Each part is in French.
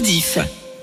rediff.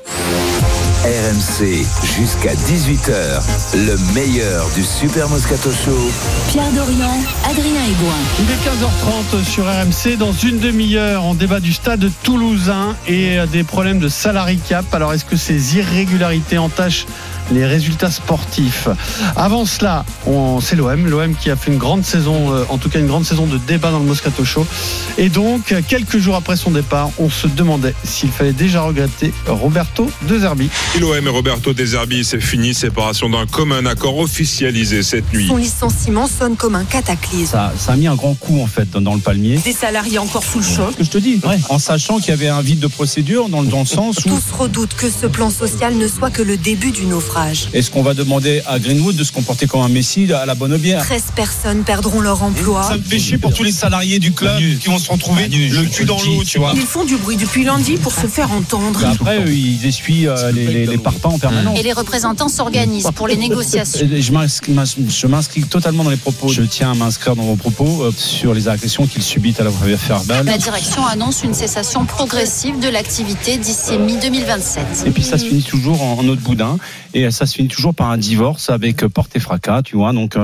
RMC jusqu'à 18h, le meilleur du Super Moscato Show. Pierre Dorian, Adrien Aigouin. Il est 15h30 sur RMC. Dans une demi-heure, on débat du stade toulousain et des problèmes de salary cap. Alors, est-ce que ces irrégularités entachent les résultats sportifs? Avant cela, c'est l'OM qui a fait une grande saison, en tout cas une grande saison de débat dans le Moscato Show. Et donc, quelques jours après son départ, on se demandait s'il fallait déjà regretter Roberto De Zerbi. Et l'OM et Roberto De Zerbi, c'est fini. Séparation d'un commun accord officialisé cette nuit. Son licenciement sonne comme un cataclysme. Ça a mis un grand coup en fait dans le palmier. Des salariés encore sous le choc. Je te dis, en sachant qu'il y avait un vide de procédure dans le sens où... Tous redoutent que ce plan social ne soit que le début du naufrage. Est-ce qu'on va demander à Greenwood de se comporter comme un Messi à la bonne bière? 13 personnes perdront leur emploi. Ça me fait chier pour tous les salariés du club qui vont se retrouver le cul dans l'eau, tu vois. Ils font du bruit depuis lundi pour se faire entendre. Après, ils essuient les parpaings en permanence. Et les représentants s'organisent pour les négociations. Je m'inscris totalement dans les propos. Je tiens à m'inscrire dans vos propos sur les agressions qu'ils subissent à la voie verbale. La direction annonce une cessation progressive de l'activité d'ici mi-2027. Et puis ça se finit toujours en eau de boudin. Et ça se finit toujours par un divorce avec porte et fracas, tu vois. Donc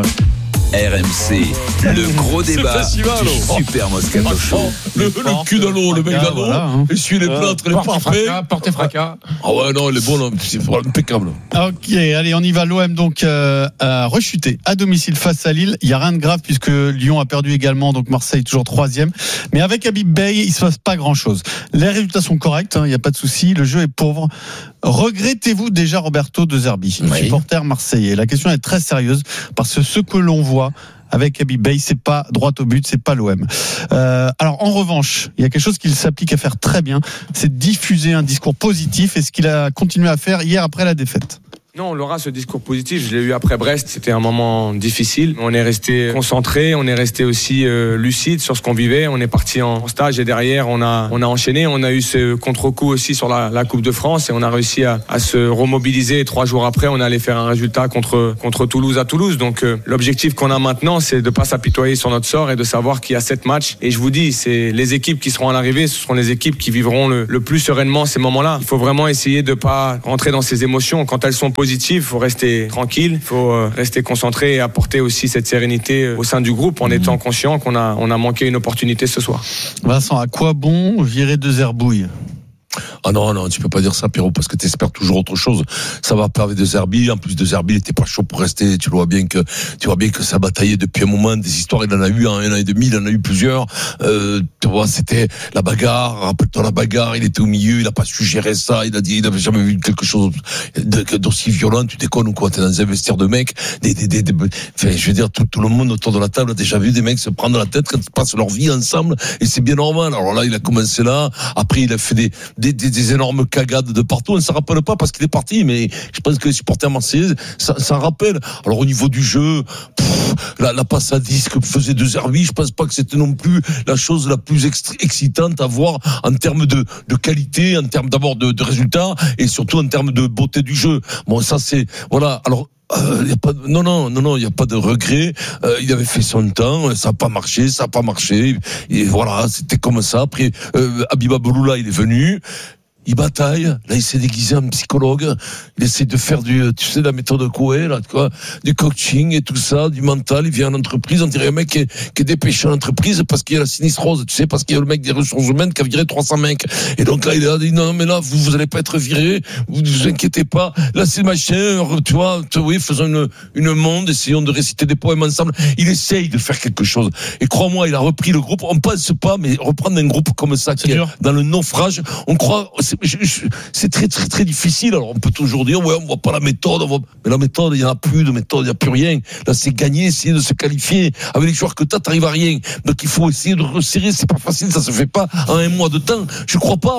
RMC, le gros débat du Super Moscato Show. Le cul dans l'eau, le mec dans l'eau. Voilà, Essuie les plâtres, les parfaits. Porte et fracas. Ah ouais, non, il est bon, c'est impeccable. Ok, allez, on y va. L'OM donc a rechuté à domicile face à Lille. Il n'y a rien de grave puisque Lyon a perdu également, donc Marseille toujours 3e. Mais avec Habib Beye, il ne se passe pas grand-chose. Les résultats sont corrects, il n'y a pas de souci. Le jeu est pauvre. Regrettez-vous déjà Roberto De Zerbi, supporter marseillais? La question est très sérieuse parce que ce que l'on voit avec Habib Beye, c'est pas droit au but, c'est pas l'OM. Alors en revanche, il y a quelque chose qu'il s'applique à faire très bien, c'est diffuser un discours positif, et ce qu'il a continué à faire hier après la défaite. Non, on aura ce discours positif. Je l'ai eu après Brest. C'était un moment difficile. On est resté concentré. On est resté aussi lucide sur ce qu'on vivait. On est parti en stage et derrière, on a enchaîné. On a eu ce contre-coup aussi sur la Coupe de France et on a réussi à se remobiliser. Et 3 jours après, on allait faire un résultat contre Toulouse à Toulouse. Donc, l'objectif qu'on a maintenant, c'est de pas s'apitoyer sur notre sort et de savoir qu'il y a 7 matchs. Et je vous dis, c'est les équipes qui seront à l'arrivée. Ce seront les équipes qui vivront le plus sereinement ces moments-là. Il faut vraiment essayer de pas rentrer dans ces émotions quand elles sont positives. Il faut rester tranquille, il faut rester concentré et apporter aussi cette sérénité au sein du groupe en étant conscient qu'on a manqué une opportunité ce soir. Vincent, à quoi bon virer De Zerbi? Ah non, tu peux pas dire ça, Pierrot, parce que t'espères toujours autre chose. Ça va perdre De Zerbi. En plus, De Zerbi, il était pas chaud pour rester. Tu vois bien que ça bataillait depuis un moment. Des histoires, il en a eu un an et demi, il en a eu plusieurs. Tu vois, c'était la bagarre. Rappelle-toi la bagarre. Il était au milieu, il a pas su gérer ça. Il a dit, il avait jamais vu quelque chose d'aussi violent. Tu déconnes ou quoi? T'es dans un vestiaire de mecs. Enfin, je veux dire, tout le monde autour de la table a déjà vu des mecs se prendre la tête quand ils passent leur vie ensemble. Et c'est bien normal. Alors là, il a commencé là. Après, il a fait des énormes cagades de partout. On ne s'en rappelle pas parce qu'il est parti, mais je pense que les supporters marseillais ça rappelle. Alors au niveau du jeu, la passe à disque que faisait De Zerbi, je pense pas que c'était non plus la chose la plus excitante à voir en termes de qualité, en termes d'abord de résultats et surtout en termes de beauté du jeu. Bon, ça c'est voilà. Alors il y a pas il y a pas de regret. Il avait fait son temps, ça a pas marché et voilà, c'était comme ça. Après Habiba Bouloula, il est venu. Il bataille, là il s'est déguisé en psychologue, il essaie de faire la méthode Coué, là, quoi, du coaching et tout ça, du mental. Il vient en entreprise, on dirait un mec qui est dépêché en entreprise parce qu'il y a la sinistre rose, tu sais, parce qu'il y a le mec des ressources humaines qui a viré 300 mecs. Et donc là il a dit non mais là vous allez pas être viré, vous inquiétez pas, là c'est machin, tu vois, faisons une monde, essayons de réciter des poèmes ensemble. Il essaye de faire quelque chose. Et crois-moi, il a repris le groupe, on pense pas, mais reprendre un groupe comme ça qui est dans le naufrage, on croit, c'est très très très difficile. Alors on peut toujours dire on voit pas la méthode, mais la méthode, il y en a plus de méthode, il y a plus rien. Là c'est gagner, essayer de se qualifier. Avec les joueurs que t'arrives à rien. Donc il faut essayer de resserrer, c'est pas facile, ça se fait pas en un mois de temps. Je crois pas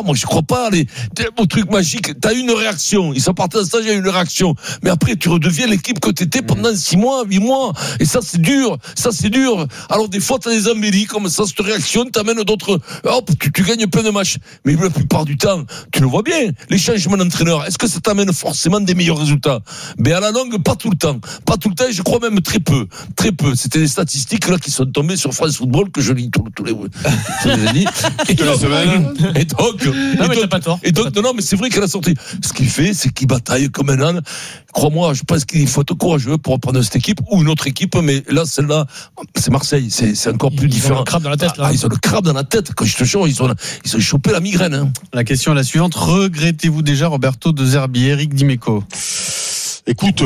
au truc magique. T'as une réaction, ils sont partis en stage, il y a une réaction, mais après tu redeviens l'équipe que t'étais pendant 6 mois, 8 mois, et ça c'est dur. Alors des fois t'as des embellis comme ça, cette réaction t'amène d'autres, hop, tu gagnes plein de matchs, mais la plupart du temps Tu le vois bien. Les changements d'entraîneur, est-ce que ça t'amène forcément des meilleurs résultats? Mais à la longue, pas tout le temps. Pas tout le temps, je crois même très peu. Très peu. C'était des statistiques là qui sont tombées sur France Football que je lis tous les dit. Et donc, non, mais c'est vrai qu'elle a sorti. Ce qu'il fait, c'est qu'il bataille comme un âne. Crois-moi, je pense qu'il faut être courageux pour reprendre cette équipe ou une autre équipe, mais là, celle-là, c'est Marseille. C'est encore plus différent. Ils ont le crabe dans la tête, là. Ils ont le crabe dans la tête. Quand je te jure, ils ont chopé la migraine, hein. La question est la suivante. Regrettez-vous déjà Roberto De Zerbi? Eric Dimeco. Écoute,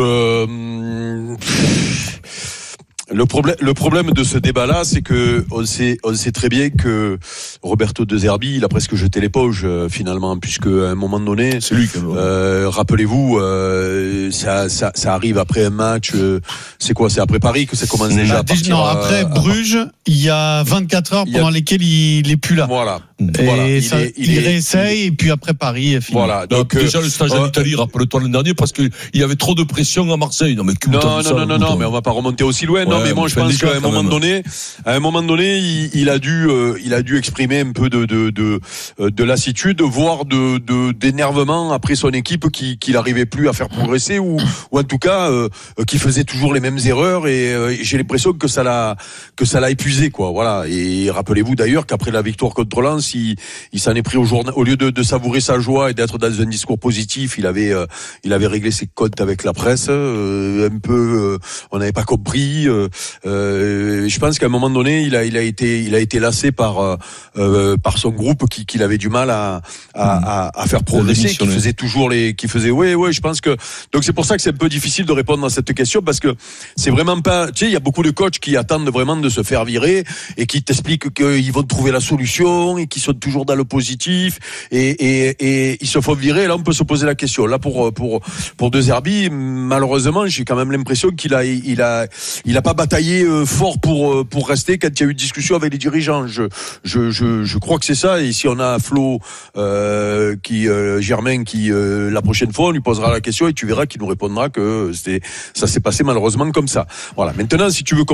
le problème de ce débat-là, c'est que on sait très bien que Roberto De Zerbi, il a presque jeté l'éponge finalement, puisque à un moment donné, c'est lui. Rappelez-vous, ça arrive après un match. C'est quoi? C'est après Paris que ça commence déjà. Après Bruges, il y a 24 heures pendant lesquelles il est plus là. Voilà. Et il réessaye et puis après Paris. Voilà. Donc déjà le stage en Italie, rappelle-toi l'an dernier, parce qu'il y avait trop de pression à Marseille. Non, mais mais on va pas remonter aussi loin. Non, mais moi je pense qu'à un moment donné, il a dû exprimer un peu de lassitude, voire d'énervement après son équipe qui n'arrivait plus à faire progresser ou en tout cas qui faisait toujours les mêmes erreurs et j'ai l'impression que ça l'a épuisé, quoi. Voilà. Et rappelez-vous d'ailleurs qu'après la victoire contre Lens, il s'en est pris au lieu de savourer sa joie et d'être dans un discours positif, il avait réglé ses comptes avec la presse un peu. On n'avait pas compris. Je pense qu'à un moment donné, il a été lassé par son groupe qu'il avait du mal à faire progresser, qui faisait toujours je pense que donc c'est pour ça que c'est un peu difficile de répondre à cette question parce que c'est vraiment pas, tu sais, il y a beaucoup de coachs qui attendent vraiment de se faire virer et qui t'expliquent qu'ils vont trouver la solution et qui sont toujours dans le positif et ils se font virer. Là, on peut se poser la question. Là, pour De Zerbi, malheureusement, j'ai quand même l'impression qu'il a pas bataillé fort pour rester quand il y a eu discussion avec les dirigeants. Je crois que c'est ça. Et si on a Flo Germain qui la prochaine fois on lui posera la question et tu verras qu'il nous répondra que ça s'est passé malheureusement comme ça. Voilà. Maintenant, si tu veux,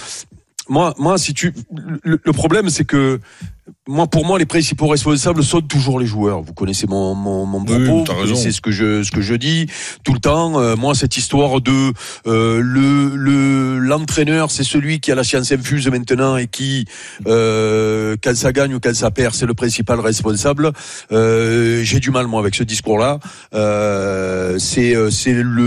le problème c'est que pour moi, les principaux responsables sont toujours les joueurs. Vous connaissez mon propos, vous connaissez ce que je dis tout le temps. Moi, cette histoire de l'entraîneur, c'est celui qui a la science infuse maintenant et qui, quand ça gagne ou quand ça perd, c'est le principal responsable. J'ai du mal moi avec ce discours-là. C'est